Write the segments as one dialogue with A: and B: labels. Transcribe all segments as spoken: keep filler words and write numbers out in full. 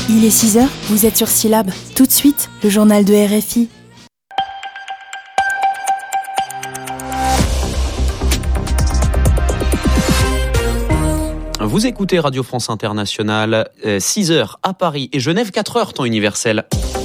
A: Il est six heures, vous êtes sur Syllab. Tout de suite, le journal de R F I.
B: Vous écoutez Radio France Internationale, euh, six heures à Paris et Genève, quatre heures temps universel.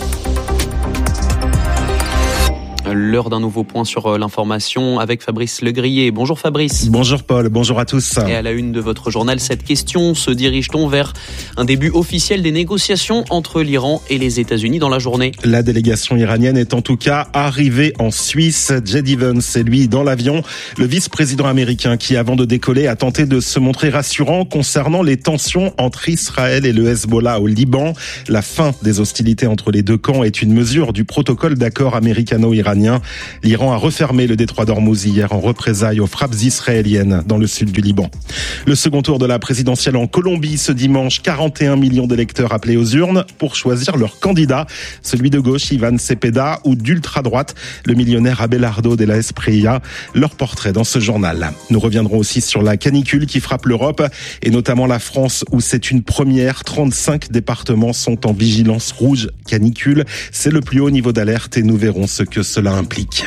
B: L'heure d'un nouveau point sur l'information avec Fabrice Legrier. Bonjour Fabrice.
C: Bonjour Paul, bonjour à tous.
B: Et à la une de votre journal, cette question, se dirige-t-on vers un début officiel des négociations entre l'Iran et les États-Unis dans la journée ?
C: La délégation iranienne est en tout cas arrivée en Suisse. Jed Evans est lui dans l'avion, le vice-président américain qui, avant de décoller, a tenté de se montrer rassurant concernant les tensions entre Israël et le Hezbollah au Liban. La fin des hostilités entre les deux camps est une mesure du protocole d'accord américano-iranien. L'Iran a refermé le détroit d'Ormuz hier en représailles aux frappes israéliennes dans le sud du Liban. Le second tour de la présidentielle en Colombie ce dimanche, quarante et un millions d'électeurs appelés aux urnes pour choisir leur candidat, celui de gauche Iván Cepeda ou d'ultra-droite, le millionnaire Abelardo de la Espriella. Leur portrait dans ce journal. Nous reviendrons aussi sur la canicule qui frappe l'Europe et notamment la France où c'est une première. trente-cinq départements sont en vigilance rouge canicule. C'est le plus haut niveau d'alerte et nous verrons ce que cela implique.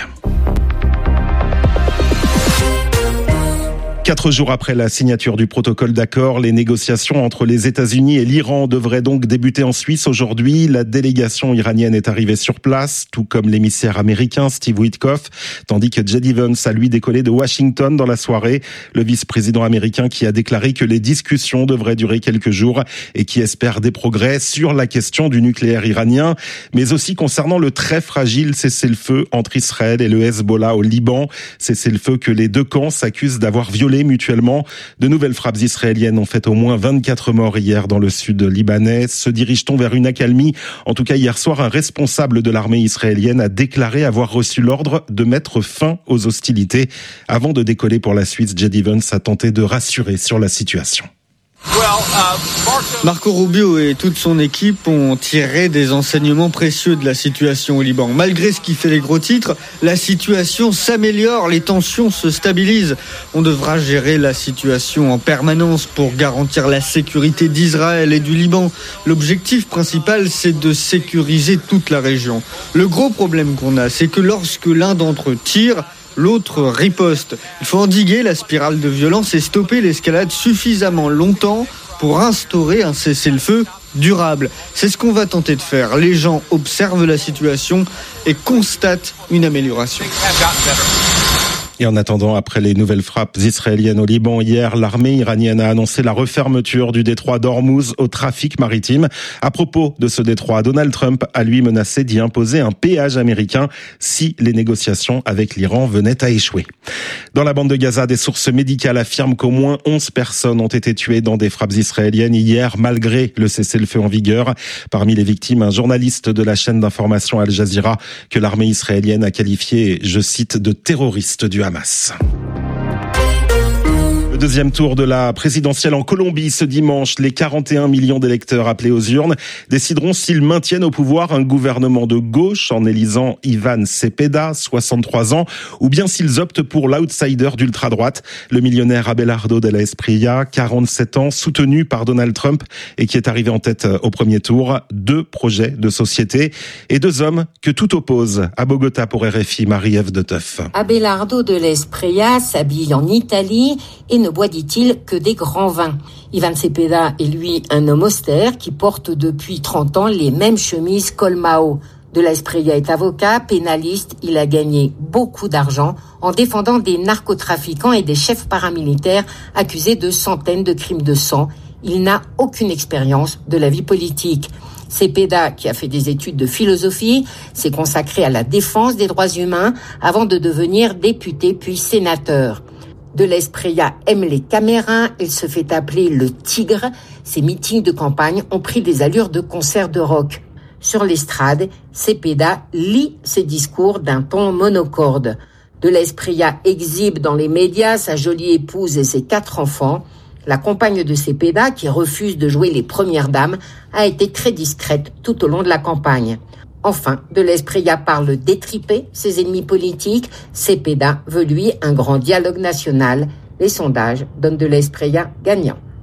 C: Quatre jours après la signature du protocole d'accord, les négociations entre les États-Unis et l'Iran devraient donc débuter en Suisse aujourd'hui. La délégation iranienne est arrivée sur place, tout comme l'émissaire américain Steve Witkoff, tandis que Jed Evans a lui décollé de Washington dans la soirée. Le vice-président américain qui a déclaré que les discussions devraient durer quelques jours et qui espère des progrès sur la question du nucléaire iranien, mais aussi concernant le très fragile cessez-le-feu entre Israël et le Hezbollah au Liban. Cessez-le-feu que les deux camps s'accusent d'avoir violé mutuellement. De nouvelles frappes israéliennes ont fait au moins vingt-quatre morts hier dans le sud libanais. Se dirige-t-on vers une accalmie ? En tout cas, hier soir, un responsable de l'armée israélienne a déclaré avoir reçu l'ordre de mettre fin aux hostilités. Avant de décoller pour la Suisse, Jed Evans a tenté de rassurer sur la situation.
D: Marco Rubio et toute son équipe ont tiré des enseignements précieux de la situation au Liban. Malgré ce qui fait les gros titres, la situation s'améliore, les tensions se stabilisent. On devra gérer la situation en permanence pour garantir la sécurité d'Israël et du Liban. L'objectif principal, c'est de sécuriser toute la région. Le gros problème qu'on a, c'est que lorsque l'un d'entre eux tire, l'autre riposte. Il faut endiguer la spirale de violence et stopper l'escalade suffisamment longtemps pour instaurer un cessez-le-feu durable. C'est ce qu'on va tenter de faire. Les gens observent la situation et constatent une amélioration.
C: Et en attendant, après les nouvelles frappes israéliennes au Liban hier, l'armée iranienne a annoncé la refermeture du détroit d'Ormuz au trafic maritime. À propos de ce détroit, Donald Trump a lui menacé d'y imposer un péage américain si les négociations avec l'Iran venaient à échouer. Dans la bande de Gaza, des sources médicales affirment qu'au moins onze personnes ont été tuées dans des frappes israéliennes hier, malgré le cessez-le-feu en vigueur. Parmi les victimes, un journaliste de la chaîne d'information Al Jazeera que l'armée israélienne a qualifié, je cite, de terroriste du Hamas. Le deuxième tour de la présidentielle en Colombie ce dimanche, les quarante et un millions d'électeurs appelés aux urnes décideront s'ils maintiennent au pouvoir un gouvernement de gauche en élisant Iván Cepeda, soixante-trois ans, ou bien s'ils optent pour l'outsider d'ultra-droite, le millionnaire Abelardo de la Espriella, quarante-sept ans, soutenu par Donald Trump et qui est arrivé en tête au premier tour. Deux projets de société et deux hommes que tout oppose. À Bogota pour R F I, Marie-Ève de Teuf.
E: Abelardo de la Espriella s'habille en Italie et ne boit, dit-il, que des grands vins. Iván Cepeda est lui un homme austère qui porte depuis trente ans les mêmes chemises Colmao. De la Espriella est avocat, pénaliste, il a gagné beaucoup d'argent en défendant des narcotrafiquants et des chefs paramilitaires accusés de centaines de crimes de sang. Il n'a aucune expérience de la vie politique. Cepeda, qui a fait des études de philosophie, s'est consacré à la défense des droits humains avant de devenir député puis sénateur. De la Espriella aime les caméras, il se fait appeler le tigre. Ses meetings de campagne ont pris des allures de concert de rock. Sur l'estrade, Cepeda lit ses discours d'un ton monocorde. De la Espriella exhibe dans les médias sa jolie épouse et ses quatre enfants. La compagne de Cepeda, qui refuse de jouer les premières dames, a été très discrète tout au long de la campagne. Enfin, de la Espriella parle d'étriper ses ennemis politiques. Cepeda veut lui un grand dialogue national. Les sondages donnent de la Espriella gagnant.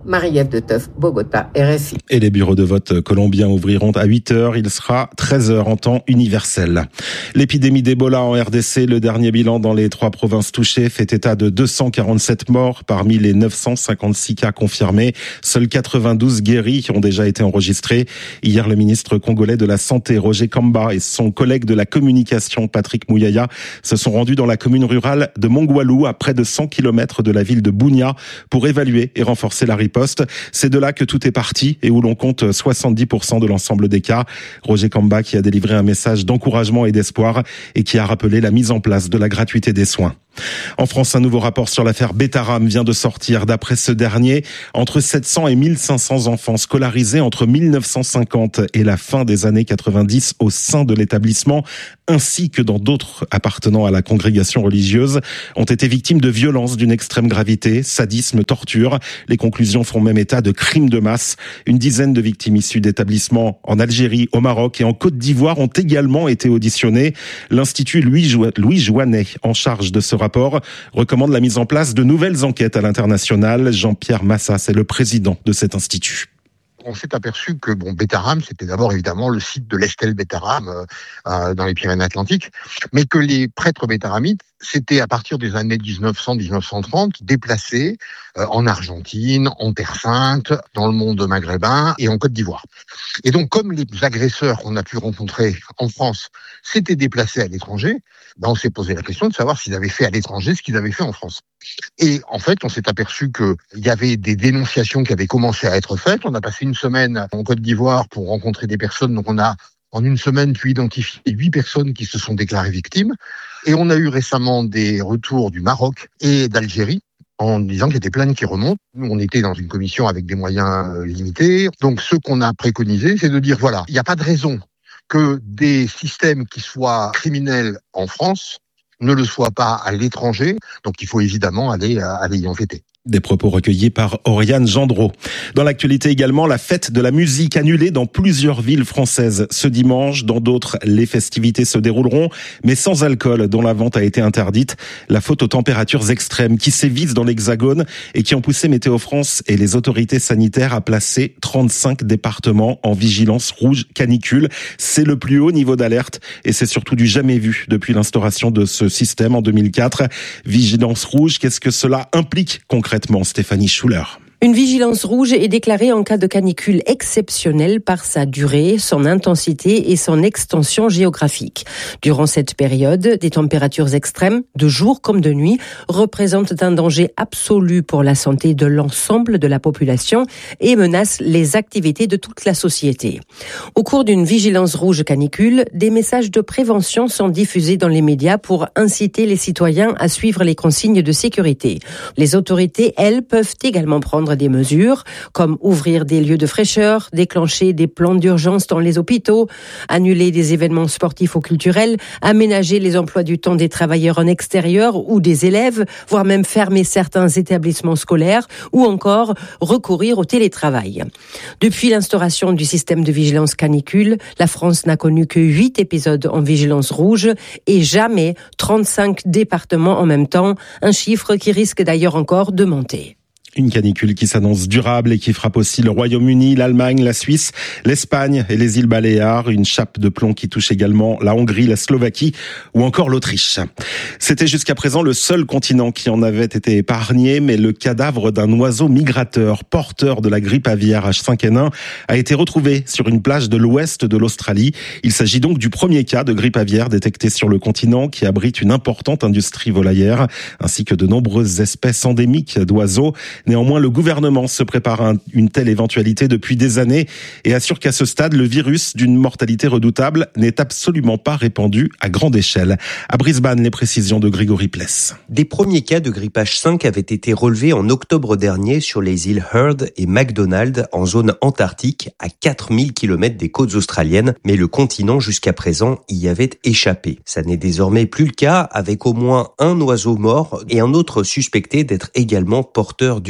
E: Marie-Ève de Teuf, Bogota, R F I.
C: Et les bureaux de vote colombiens ouvriront à huit heures. Il sera treize heures en temps universel. L'épidémie d'Ebola en R D C, le dernier bilan dans les trois provinces touchées, fait état de deux cent quarante-sept morts parmi les neuf cent cinquante-six cas confirmés. Seuls quatre-vingt-douze guéris ont déjà été enregistrés. Hier, le ministre congolais de la Santé, Roger Kamba, et son collègue de la communication, Patrick Mouyaya, se sont rendus dans la commune rurale de Mongwalou, à près de cent kilomètres de la ville de Bunia, pour évaluer et renforcer la riposte. C'est de là que tout est parti et où l'on compte soixante-dix pour cent de l'ensemble des cas. Roger Kamba qui a délivré un message d'encouragement et d'espoir et qui a rappelé la mise en place de la gratuité des soins. En France, un nouveau rapport sur l'affaire Betaram vient de sortir. D'après ce dernier, entre sept cents et mille cinq cents enfants scolarisés entre mille neuf cent cinquante et la fin des années quatre-vingt-dix au sein de l'établissement, ainsi que dans d'autres appartenant à la congrégation religieuse, ont été victimes de violences d'une extrême gravité, sadisme, torture. Les conclusions font même état de crimes de masse. Une dizaine de victimes issues d'établissements en Algérie, au Maroc et en Côte d'Ivoire ont également été auditionnées. L'Institut Louis Jouanet, en charge de ce rapport, recommande la mise en place de nouvelles enquêtes à l'international. Jean-Pierre Massas est le président de cet institut.
F: On s'est aperçu que bon, Betaram, c'était d'abord évidemment le site de l'Estel Betaram euh, dans les Pyrénées-Atlantiques, mais que les prêtres bétaramites, c'était à partir des années dix-neuf cents à dix-neuf cent trente, déplacés euh, en Argentine, en Terre Sainte, dans le monde maghrébin et en Côte d'Ivoire. Et donc, comme les agresseurs qu'on a pu rencontrer en France s'étaient déplacés à l'étranger, ben on s'est posé la question de savoir s'ils avaient fait à l'étranger ce qu'ils avaient fait en France. Et en fait, on s'est aperçu qu'il y avait des dénonciations qui avaient commencé à être faites. On a passé une semaine en Côte d'Ivoire pour rencontrer des personnes. Donc on a, en une semaine, pu identifier huit personnes qui se sont déclarées victimes. Et on a eu récemment des retours du Maroc et d'Algérie en disant qu'il y a des plaintes qui remontent. Nous, on était dans une commission avec des moyens limités. Donc ce qu'on a préconisé, c'est de dire, voilà, il n'y a pas de raison que des systèmes qui soient criminels en France ne le soient pas à l'étranger. Donc il faut évidemment aller, aller y enquêter.
C: Des propos recueillis par Oriane Gendreau. Dans l'actualité également, la fête de la musique annulée dans plusieurs villes françaises ce dimanche. Dans d'autres, les festivités se dérouleront, mais sans alcool, dont la vente a été interdite. La faute aux températures extrêmes qui sévissent dans l'Hexagone et qui ont poussé Météo France et les autorités sanitaires à placer trente-cinq départements en vigilance rouge canicule. C'est le plus haut niveau d'alerte et c'est surtout du jamais vu depuis l'instauration de ce système en deux mille quatre. Vigilance rouge, qu'est-ce que cela implique concrètement ? Stéphanie Schuller.
G: Une vigilance rouge est déclarée en cas de canicule exceptionnelle par sa durée, son intensité et son extension géographique. Durant cette période, des températures extrêmes, de jour comme de nuit, représentent un danger absolu pour la santé de l'ensemble de la population et menacent les activités de toute la société. Au cours d'une vigilance rouge canicule, des messages de prévention sont diffusés dans les médias pour inciter les citoyens à suivre les consignes de sécurité. Les autorités, elles, peuvent également prendre des mesures, comme ouvrir des lieux de fraîcheur, déclencher des plans d'urgence dans les hôpitaux, annuler des événements sportifs ou culturels, aménager les emplois du temps des travailleurs en extérieur ou des élèves, voire même fermer certains établissements scolaires ou encore recourir au télétravail. Depuis l'instauration du système de vigilance canicule, la France n'a connu que huit épisodes en vigilance rouge et jamais trente-cinq départements en même temps, un chiffre qui risque d'ailleurs encore de monter.
C: Une canicule qui s'annonce durable et qui frappe aussi le Royaume-Uni, l'Allemagne, la Suisse, l'Espagne et les îles Baléares. Une chape de plomb qui touche également la Hongrie, la Slovaquie ou encore l'Autriche. C'était jusqu'à présent le seul continent qui en avait été épargné, mais le cadavre d'un oiseau migrateur porteur de la grippe aviaire H cinq N un a été retrouvé sur une plage de l'ouest de l'Australie. Il s'agit donc du premier cas de grippe aviaire détecté sur le continent qui abrite une importante industrie volaillère ainsi que de nombreuses espèces endémiques d'oiseaux. Néanmoins, le gouvernement se prépare à une telle éventualité depuis des années et assure qu'à ce stade, le virus d'une mortalité redoutable n'est absolument pas répandu à grande échelle. À Brisbane, les précisions de Grégory Pless.
H: Des premiers cas de grippe H cinq avaient été relevés en octobre dernier sur les îles Heard et McDonald en zone antarctique à quatre mille kilomètres des côtes australiennes, mais le continent jusqu'à présent y avait échappé. Ça n'est désormais plus le cas avec au moins un oiseau mort et un autre suspecté d'être également porteur du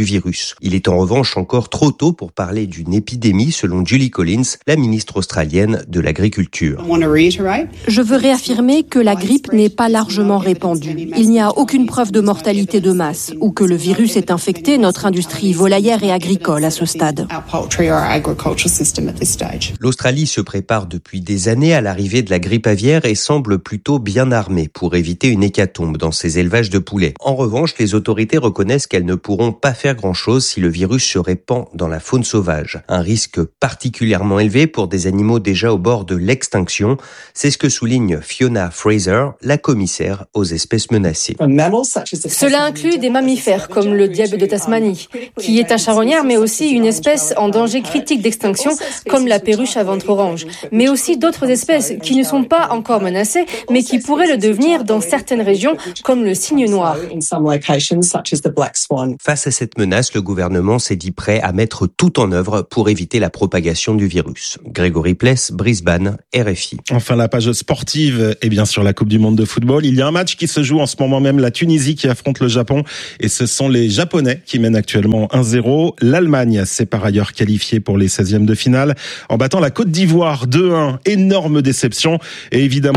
H: du virus. Il est en revanche encore trop tôt pour parler d'une épidémie, selon Julie Collins, la ministre australienne de l'Agriculture.
I: Je veux réaffirmer que la grippe n'est pas largement répandue. Il n'y a aucune preuve de mortalité de masse ou que le virus ait infecté notre industrie volaillère et agricole à ce stade.
H: L'Australie se prépare depuis des années à l'arrivée de la grippe aviaire et semble plutôt bien armée pour éviter une hécatombe dans ses élevages de poulets. En revanche, les autorités reconnaissent qu'elles ne pourront pas faire grand-chose si le virus se répand dans la faune sauvage. Un risque particulièrement élevé pour des animaux déjà au bord de l'extinction. C'est ce que souligne Fiona Fraser, la commissaire aux espèces menacées.
J: Cela inclut des mammifères comme le diable de Tasmanie, qui est un charognard mais aussi une espèce en danger critique d'extinction comme la perruche à ventre orange, mais aussi d'autres espèces qui ne sont pas encore menacées mais qui pourraient le devenir dans certaines régions comme le cygne noir.
H: Face à cette menace, le gouvernement s'est dit prêt à mettre tout en œuvre pour éviter la propagation du virus. Grégory Pless, Brisbane, R F I.
C: Enfin, la page sportive et bien sûr la Coupe du Monde de football. Il y a un match qui se joue en ce moment même, la Tunisie qui affronte le Japon et ce sont les Japonais qui mènent actuellement un zéro. L'Allemagne s'est par ailleurs qualifiée pour les seizièmes de finale en battant la Côte d'Ivoire deux un. Énorme déception et évidemment